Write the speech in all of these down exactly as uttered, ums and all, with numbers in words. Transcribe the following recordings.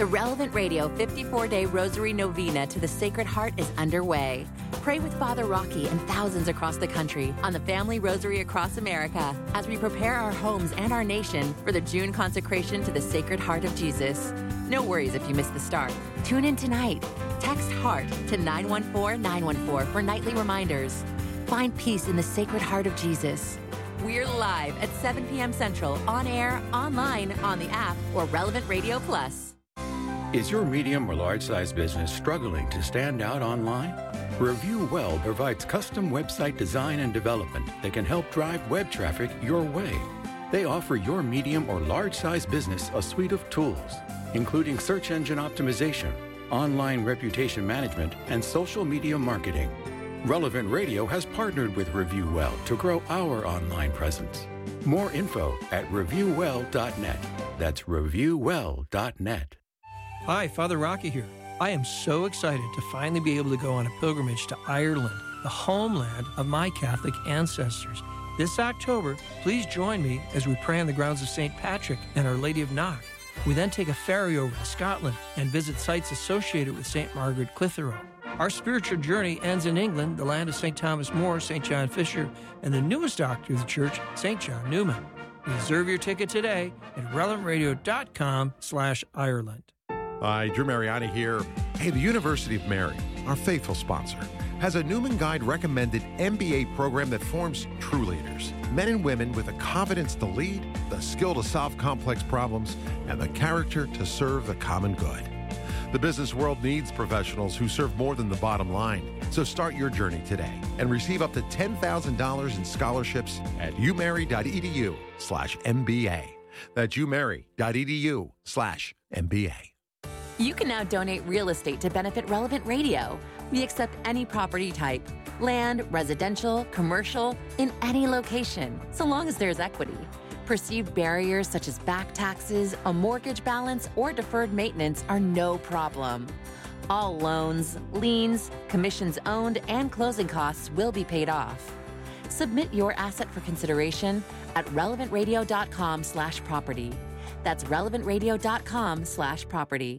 The Relevant Radio fifty-four day Rosary Novena to the Sacred Heart is underway. Pray with Father Rocky and thousands across the country on the Family Rosary across America as we prepare our homes and our nation for the June consecration to the Sacred Heart of Jesus. No worries if you miss the start. Tune in tonight. Text HEART to nine one four nine one four for nightly reminders. Find peace in the Sacred Heart of Jesus. We're live at seven p.m. Central, on air, online, on the app, or Relevant Radio Plus. Is your medium or large-size business struggling to stand out online? Review Well provides custom website design and development that can help drive web traffic your way. They offer your medium or large-size business a suite of tools, including search engine optimization, online reputation management, and social media marketing. Relevant Radio has partnered with Review Well to grow our online presence. More info at review well dot net. That's review well dot net. Hi, Father Rocky here. I am so excited to finally be able to go on a pilgrimage to Ireland, the homeland of my Catholic ancestors. This October, please join me as we pray on the grounds of Saint Patrick and Our Lady of Knock. We then take a ferry over to Scotland and visit sites associated with Saint Margaret Clitheroe. Our spiritual journey ends in England, the land of Saint Thomas More, Saint John Fisher, and the newest doctor of the church, Saint John Newman. Reserve your ticket today at relevant radio dot com slash Ireland. Hi, Drew Mariani here. Hey, the University of Mary, our faithful sponsor, has a Newman Guide recommended M B A program that forms true leaders. Men and women with the confidence to lead, the skill to solve complex problems, and the character to serve the common good. The business world needs professionals who serve more than the bottom line. So start your journey today and receive up to ten thousand dollars in scholarships at umary.edu slash MBA. That's umary.edu slash MBA. You can now donate real estate to benefit Relevant Radio. We accept any property type, land, residential, commercial, in any location, so long as there's equity. Perceived barriers such as back taxes, a mortgage balance, or deferred maintenance are no problem. All loans, liens, commissions owned, and closing costs will be paid off. Submit your asset for consideration at relevant radio dot com slash property. That's relevant radio dot com slash property.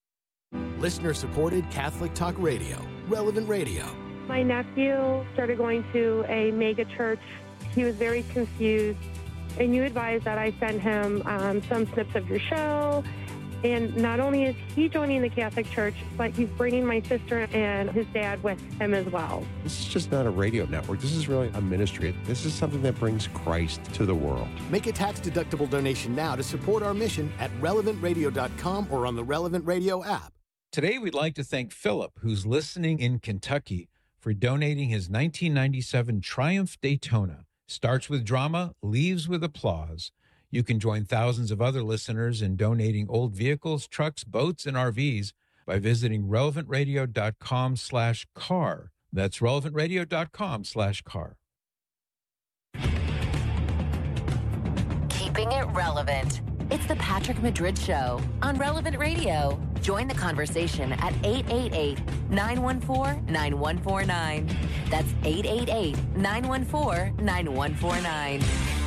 Listener-supported Catholic Talk Radio, Relevant Radio. My nephew started going to a mega church. He was very confused, and you advised that I send him um, some snips of your show. And not only is he joining the Catholic Church, but he's bringing my sister and his dad with him as well. This is just not a radio network. This is really a ministry. This is something that brings Christ to the world. Make a tax-deductible donation now to support our mission at relevant radio dot com or on the Relevant Radio app. Today, we'd like to thank Philip, who's listening in Kentucky, for donating his nineteen ninety-seven Triumph Daytona. Starts with drama, leaves with applause. You can join thousands of other listeners in donating old vehicles, trucks, boats, and R Vs by visiting relevant radio dot com slash car. That's relevant radio dot com slash car. Keeping it relevant. It's the Patrick Madrid Show on Relevant Radio. Join the conversation at eight eight eight, nine one four, nine one four nine. That's eight eight eight, nine one four, nine one four nine.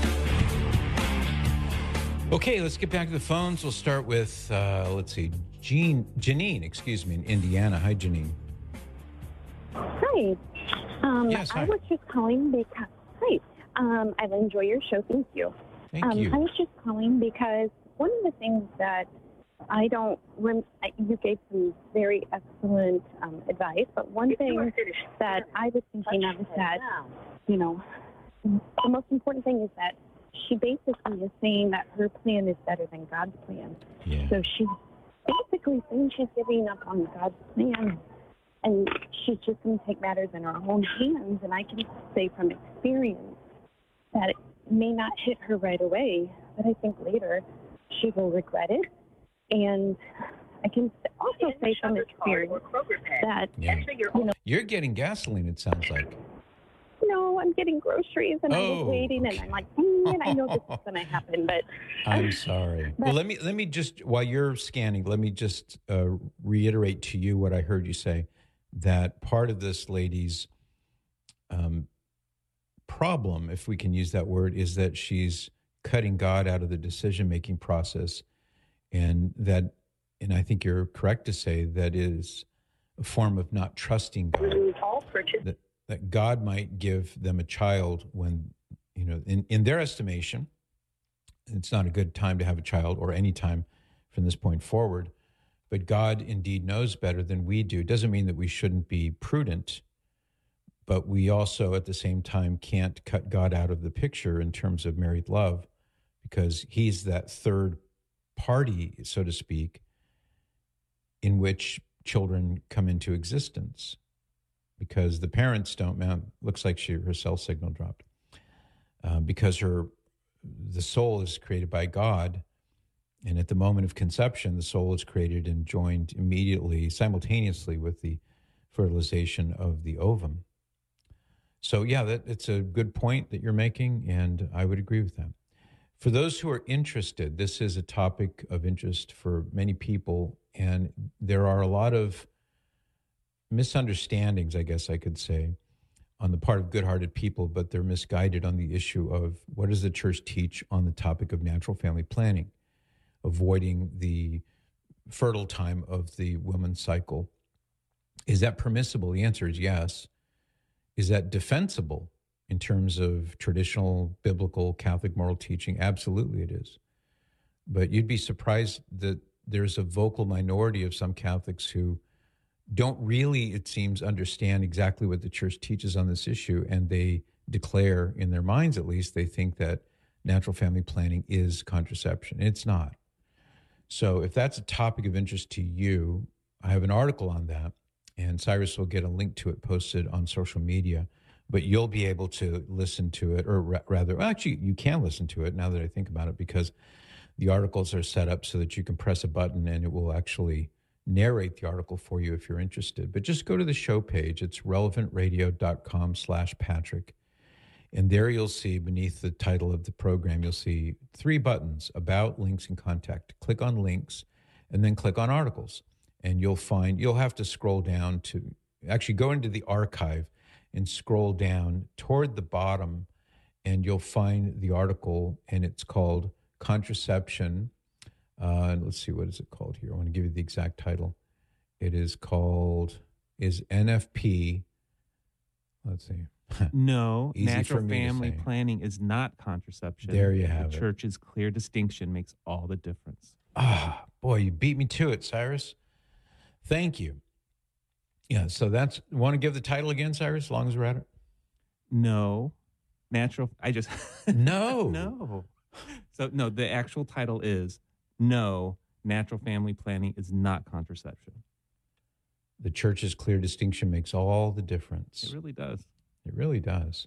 Okay, let's get back to the phones. We'll start with, uh, let's see, Jean, Janine, excuse me, in Indiana. Hi, Janine. Hi. Um, yes, hi. I was just calling because, hi, um, I enjoy your show. Thank you. Thank um, you. I was just calling because one of the things that I don't, rem- you gave some very excellent um, advice, but one thing that I was thinking of is that, you know, the most important thing is that she basically is saying that her plan is better than God's plan. Yeah. So she's basically saying she's giving up on God's plan, and she's just going to take matters in her own hands. And I can say from experience that it may not hit her right away, but I think later she will regret it. And I can also say from experience that, Yeah. you know, You're getting gasoline, it sounds like. no, I'm getting groceries, and I Oh, was waiting, okay. and I'm like, mm, and I know this is going to happen, but I'm sorry. But- Well, let me let me just, while you're scanning, let me just uh, reiterate to you what I heard you say, that part of this lady's um, problem, if we can use that word, is that she's cutting God out of the decision-making process, and that and I think you're correct to say that is a form of not trusting God, that, that God might give them a child when, you know, in, in their estimation, it's not a good time to have a child or any time from this point forward, but God indeed knows better than we do. Doesn't mean that we shouldn't be prudent, but we also at the same time can't cut God out of the picture in terms of married love, because he's that third party, so to speak, in which children come into existence, because the parents don't, man, looks like she, her cell signal dropped, uh, because her, the soul is created by God. And at the moment of conception, the soul is created and joined immediately, simultaneously with the fertilization of the ovum. So yeah, that it's a good point that you're making, and I would agree with that. For those who are interested, this is a topic of interest for many people, and there are a lot of misunderstandings, I guess I could say, on the part of good-hearted people, but they're misguided on the issue of what does the church teach on the topic of natural family planning, avoiding the fertile time of the woman's cycle. Is that permissible? The answer is yes. Is that defensible in terms of traditional biblical Catholic moral teaching? Absolutely it is. But you'd be surprised that there's a vocal minority of some Catholics who don't really, it seems, understand exactly what the church teaches on this issue, and they declare, in their minds at least, they think that natural family planning is contraception. It's not. So if that's a topic of interest to you, I have an article on that, and Cyrus will get a link to it posted on social media, but you'll be able to listen to it, or ra- rather, well, actually, you can listen to it now that I think about it, because the articles are set up so that you can press a button and it will actually narrate the article for you if you're interested. But just go to the show page. It's relevantradio.com slash Patrick. And there you'll see, beneath the title of the program, you'll see three buttons: about, links, and contact. Click on links and then click on articles. And you'll find, you'll have to scroll down to, actually go into the archive and scroll down toward the bottom, and you'll find the article, and it's called Contraception. Uh, let's see, what is it called here? I want to give you the exact title. It is called, is N F P, let's see. No, Easy natural for me to family say. planning is not contraception. There you have the it. church's clear distinction makes all the difference. Ah, boy, you beat me to it, Cyrus. Thank you. Yeah, so that's, want to give the title again, Cyrus, as long as we're at it? No, natural, I just... No. No. So, no, the actual title is, no, natural family planning is not contraception. The church's clear distinction makes all the difference. It really does. It really does.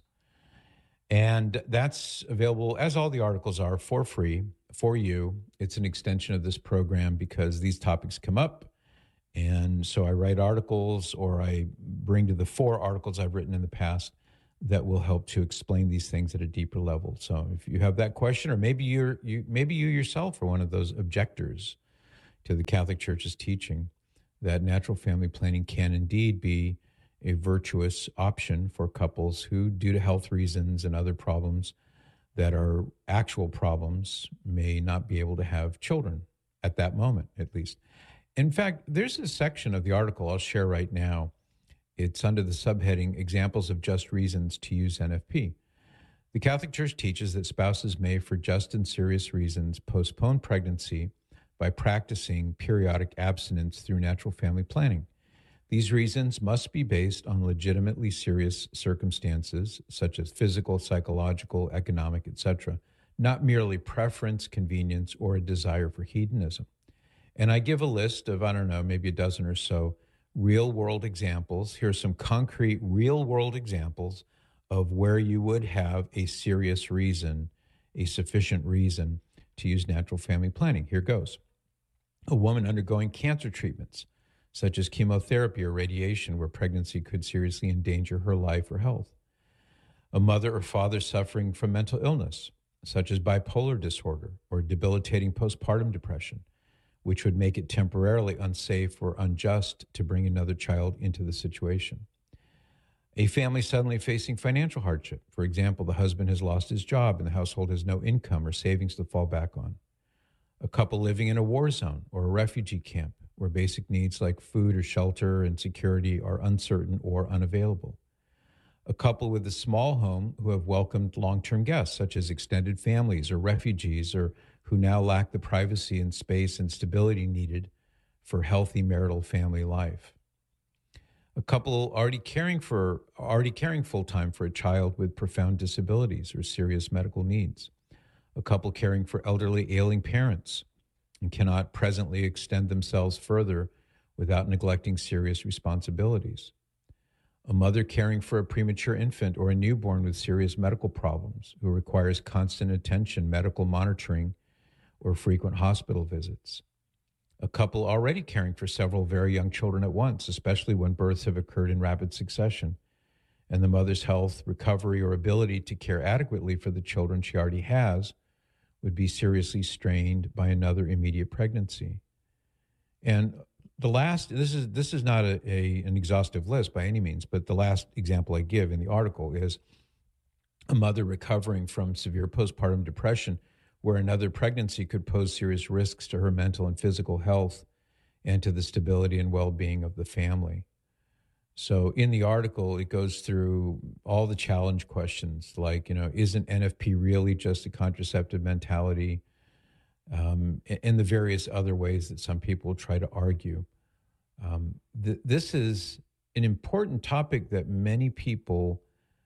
And that's available, as all the articles are, for free for you. It's an extension of this program because these topics come up. And so I write articles, or I bring to the four articles I've written in the past that will help to explain these things at a deeper level. So if you have that question, or maybe you're, you maybe you yourself are one of those objectors to the Catholic Church's teaching that natural family planning can indeed be a virtuous option for couples who, due to health reasons and other problems that are actual problems, may not be able to have children at that moment, at least. In fact, there's a section of the article I'll share right now. It's under the subheading, Examples of Just Reasons to Use N F P. The Catholic Church teaches that spouses may, for just and serious reasons, postpone pregnancy by practicing periodic abstinence through natural family planning. These reasons must be based on legitimately serious circumstances, such as physical, psychological, economic, et cetera, not merely preference, convenience, or a desire for hedonism. And I give a list of, I don't know, maybe a dozen or so real-world examples. Here's some concrete real-world examples of where you would have a serious reason, a sufficient reason to use natural family planning. Here goes. A woman undergoing cancer treatments, such as chemotherapy or radiation, where pregnancy could seriously endanger her life or health. A mother or father suffering from mental illness, such as bipolar disorder or debilitating postpartum depression, which would make it temporarily unsafe or unjust to bring another child into the situation. A family suddenly facing financial hardship. For example, the husband has lost his job and the household has no income or savings to fall back on. A couple living in a war zone or a refugee camp where basic needs like food or shelter and security are uncertain or unavailable. A couple with a small home who have welcomed long-term guests, such as extended families or refugees, or who now lack the privacy and space and stability needed for healthy marital family life. A couple already caring for already caring full-time for a child with profound disabilities or serious medical needs. A couple caring for elderly ailing parents and cannot presently extend themselves further without neglecting serious responsibilities. A mother caring for a premature infant or a newborn with serious medical problems who requires constant attention, medical monitoring, or frequent hospital visits. A couple already caring for several very young children at once, especially when births have occurred in rapid succession, and the mother's health, recovery, or ability to care adequately for the children she already has would be seriously strained by another immediate pregnancy. And the last, this is this is not a, a an exhaustive list by any means, but the last example I give in the article is a mother recovering from severe postpartum depression, where another pregnancy could pose serious risks to her mental and physical health and to the stability and well-being of the family. So in the article, it goes through all the challenge questions like, you know, isn't N F P really just a contraceptive mentality? Um, and the various other ways that some people try to argue. Um, th- this is an important topic that many people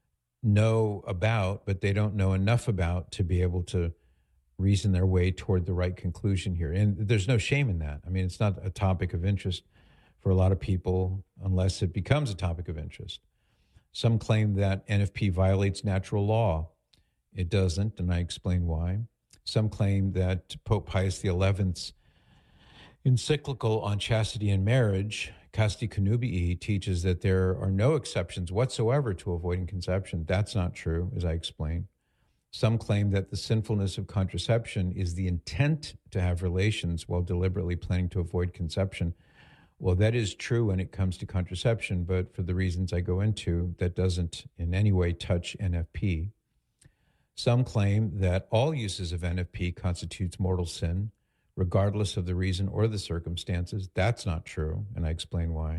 know about, but they don't know enough about to be able to reason their way toward the right conclusion here. And there's no shame in that. I mean, it's not a topic of interest for a lot of people unless it becomes a topic of interest. Some claim that N F P violates natural law. It doesn't, and I explain why. Some claim that Pope Pius the eleventh's encyclical on chastity and marriage, Casti Connubii, teaches that there are no exceptions whatsoever to avoiding conception. That's not true, as I explain. Some claim that the sinfulness of contraception is the intent to have relations while deliberately planning to avoid conception. Well, that is true when it comes to contraception, but for the reasons I go into, that doesn't in any way touch N F P. Some claim that all uses of N F P constitutes mortal sin, regardless of the reason or the circumstances. That's not true, and I explain why.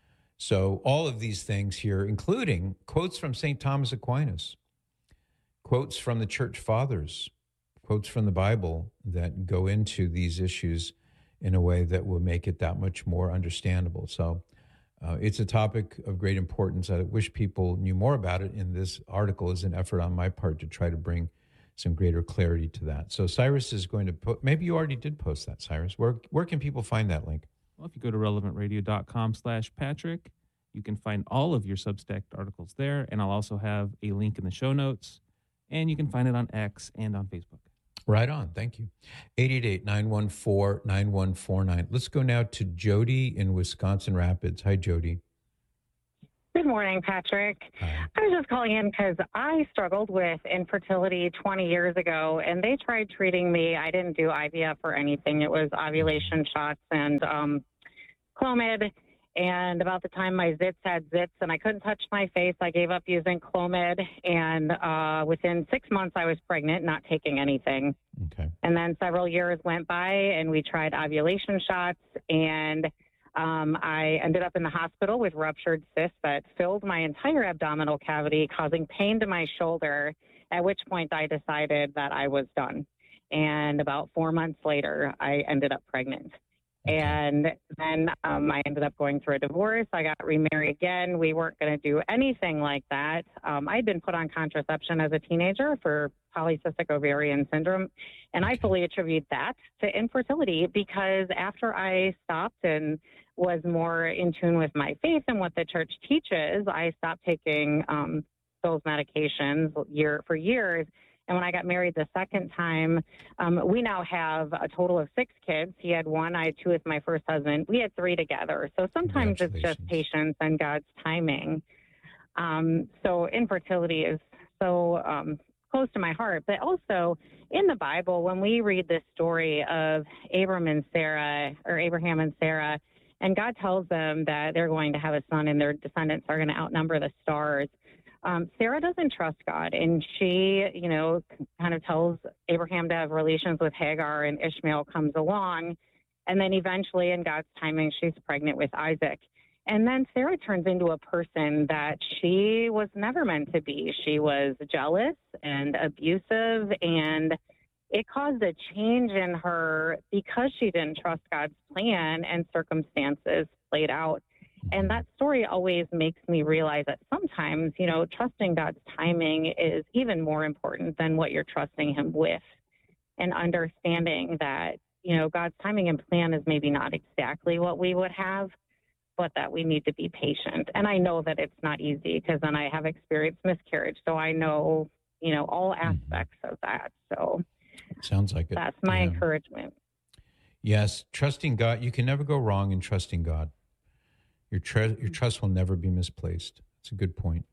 So all of these things here, including quotes from Saint Thomas Aquinas, quotes from the Church Fathers, quotes from the Bible that go into these issues in a way that will make it that much more understandable. So uh, it's a topic of great importance. I wish people knew more about it, and this article is an effort on my part to try to bring some greater clarity to that. So Cyrus is going to put, maybe you already did post that, Cyrus. Where where can people find that link? Well, if you go to relevantradio.com slash Patrick, you can find all of your Substack articles there, and I'll also have a link in the show notes, and you can find it on X and on Facebook. Right on. Thank you. eight eight eight, nine one four, nine one four nine. Let's go now to Jody in Wisconsin Rapids. Hi, Jody. Good morning, Patrick. Hi. I was just calling in because I struggled with infertility twenty years ago, and they tried treating me. I didn't do I V F or anything. It was ovulation shots and um, Clomid. And about the time my zits had zits and I couldn't touch my face, I gave up using Clomid. And uh, within six months, I was pregnant, not taking anything. Okay. And then several years went by, and we tried ovulation shots, and um, I ended up in the hospital with ruptured cysts that filled my entire abdominal cavity, causing pain to my shoulder, at which point I decided that I was done. And about four months later, I ended up pregnant. And then um, I ended up going through a divorce. I got remarried again. We weren't going to do anything like that. Um, I'd been put on contraception as a teenager for polycystic ovarian syndrome, and I fully attribute that to infertility because after I stopped and was more in tune with my faith and what the church teaches, I stopped taking um, those medications year for years. And when I got married the second time, um, we now have a total of six kids. He had one, I had two with my first husband. We had three together. So sometimes it's just patience and God's timing. Um, so infertility is so um, close to my heart. But also in the Bible, when we read this story of Abram and Sarah, or Abraham and Sarah, and God tells them that they're going to have a son and their descendants are going to outnumber the stars. um, Sarah doesn't trust God, and she, you know, kind of tells Abraham to have relations with Hagar, and Ishmael comes along. And then eventually, in God's timing, she's pregnant with Isaac. And then Sarah turns into a person that she was never meant to be. She was jealous and abusive, and it caused a change in her because she didn't trust God's plan, and circumstances played out. And that story always makes me realize that sometimes, you know, trusting God's timing is even more important than what you're trusting him with, and understanding that, you know, God's timing and plan is maybe not exactly what we would have, but that we need to be patient. And I know that it's not easy because then I have experienced miscarriage. So I know, you know, all aspects of that. So sounds like it. That's my yeah. encouragement. Yes. Trusting God. You can never go wrong in trusting God. Your, tr- your trust will never be misplaced. It's a good point.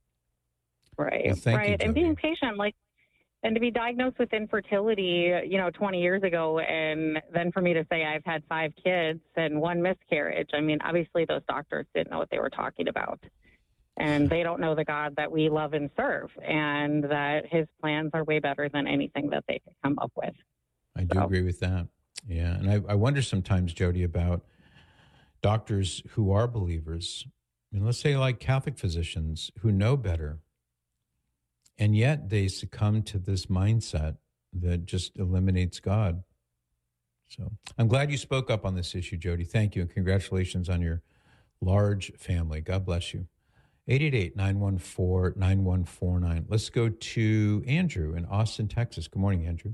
Right. Well, thank right. you, and being patient, like, and to be diagnosed with infertility, you know, twenty years ago, and then for me to say I've had five kids and one miscarriage, I mean, obviously those doctors didn't know what they were talking about. And they don't know the God that we love and serve, and that his plans are way better than anything that they could come up with. I do so. agree with that. Yeah. And I, I wonder sometimes, Jody, about doctors who are believers, I mean, let's say like Catholic physicians who know better, and yet they succumb to this mindset that just eliminates God. So I'm glad you spoke up on this issue, Jody. Thank you, and congratulations on your large family. God bless you. eight eight eight, nine one four, nine one four nine. Let's go to Andrew in Austin, Texas. Good morning, Andrew.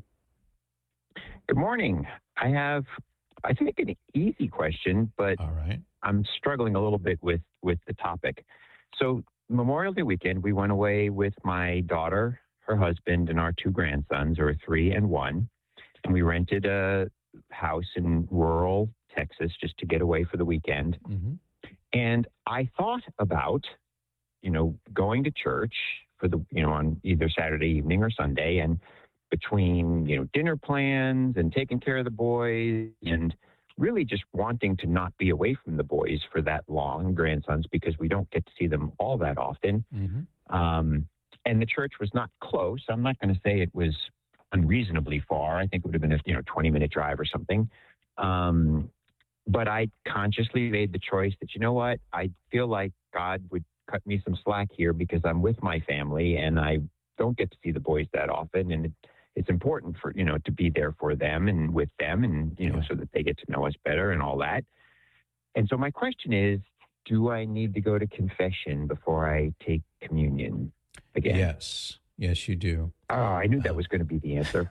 Good morning. I have, I think, an easy question, but All right. I'm struggling a little bit with, with the topic. So Memorial Day weekend, we went away with my daughter, her husband, and our two grandsons, or three and one. And we rented a house in rural Texas just to get away for the weekend. Mm-hmm. And I thought about, you know, going to church for the, you know, on either Saturday evening or Sunday, and between, you know, dinner plans and taking care of the boys and really just wanting to not be away from the boys for that long, grandsons, because we don't get to see them all that often. Mm-hmm. Um, and the church was not close. I'm not going to say it was unreasonably far. I think it would have been a, you know, twenty minute drive or something. Um, but I consciously made the choice that, you know what, I feel like God would cut me some slack here because I'm with my family and I don't get to see the boys that often. And it, it's important for, you know, to be there for them and with them, and, you know, Yeah. so that they get to know us better and all that. And so my question is, do I need to go to confession before I take communion again? Yes. Yes, you do. Oh, I knew that was going to be the answer.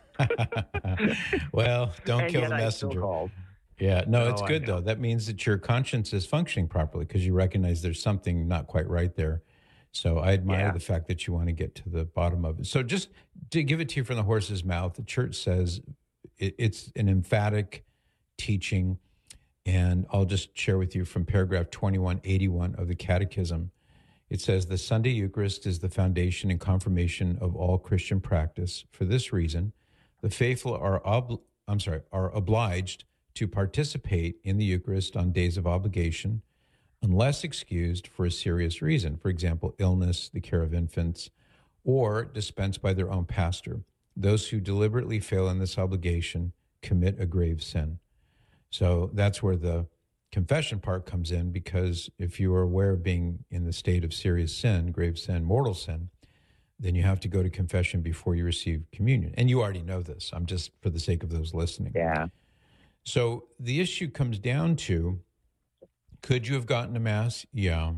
Well, don't And kill yet the I still messenger. called. Yeah, no, No, it's I good, know. though. That means that your conscience is functioning properly because you recognize there's something not quite right there. So I admire Yeah. the fact that you want to get to the bottom of it. So just to give it to you from the horse's mouth, the church says it, it's an emphatic teaching. And I'll just share with you from paragraph twenty-one eighty-one of the Catechism. It says, the Sunday Eucharist is the foundation and confirmation of all Christian practice. For this reason, the faithful are ob- I'm sorry, are obliged to participate in the Eucharist on days of obligation, unless excused for a serious reason, for example, illness, the care of infants, or dispensed by their own pastor. Those who deliberately fail in this obligation commit a grave sin. So that's where the confession part comes in, because if you are aware of being in the state of serious sin, grave sin, mortal sin, then you have to go to confession before you receive communion. And you already know this. I'm just for the sake of those listening. Yeah. So the issue comes down to, could you have gotten to Mass? Yeah.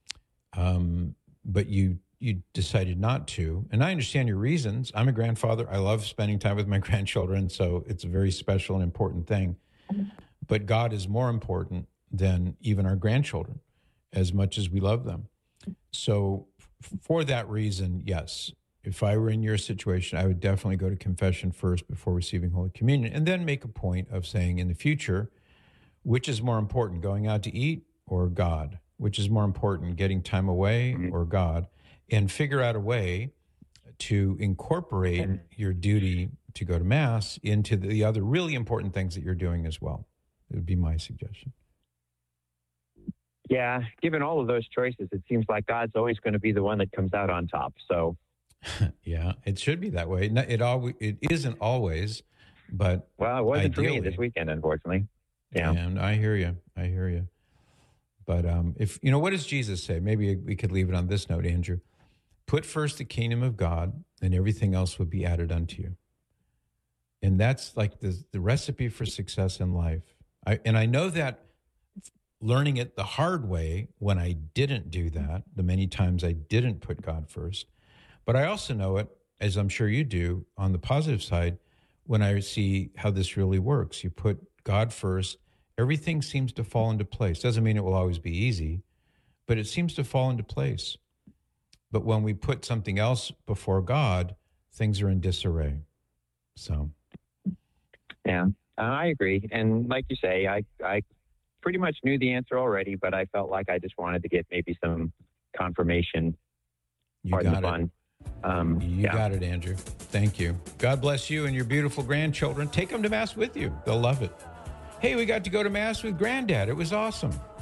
Um, but you you decided not to. And I understand your reasons. I'm a grandfather. I love spending time with my grandchildren, so it's a very special and important thing. But God is more important than even our grandchildren, as much as we love them. So f- for that reason, yes, if I were in your situation, I would definitely go to confession first before receiving Holy Communion, and then make a point of saying in the future, which is more important, going out to eat or God? Which is more important, getting time away mm-hmm. or God? And figure out a way to incorporate mm-hmm. your duty to go to Mass into the other really important things that you're doing as well. It would be my suggestion. Yeah, given all of those choices, it seems like God's always going to be the one that comes out on top. So, yeah, it should be that way. No, It always, it isn't always, but well, it wasn't for me ideally. this weekend, unfortunately. Yeah, And I hear you. I hear you. But um, if you know, what does Jesus say? Maybe we could leave it on this note, Andrew. Put first the kingdom of God, and everything else will be added unto you. And that's like the the recipe for success in life. I, and I know that learning it the hard way when I didn't do that, the many times I didn't put God first. But I also know it, as I'm sure you do, on the positive side, when I see how this really works. You put God first, everything seems to fall into place. Doesn't mean it will always be easy, but it seems to fall into place. But when we put something else before God, things are in disarray. So, yeah, uh, I agree. And like you say, I, I pretty much knew the answer already, but I felt like I just wanted to get maybe some confirmation. You Pardon got the it. pun. Um, You yeah. got it, Andrew. Thank you. God bless you and your beautiful grandchildren. Take them to Mass with you. They'll love it. Hey, we got to go to Mass with Granddad. It was awesome.